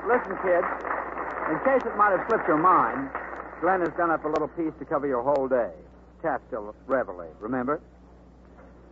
Listen, kids. In case it might have slipped your mind, Glenn has done up a little piece to cover your whole day. Taft till Reveille, remember?